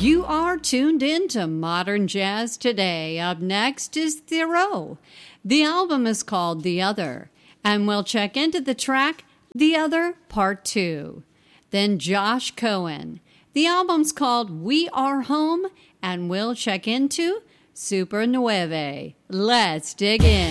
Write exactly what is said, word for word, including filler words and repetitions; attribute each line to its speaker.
Speaker 1: You are tuned in to Modern Jazz Today. Up next is Thoreau. The album is called The Other, and we'll check into the track The Other Part two. Then Josh Cohen. The album's called We Are Home, and we'll check into Super Nueve. Let's dig in.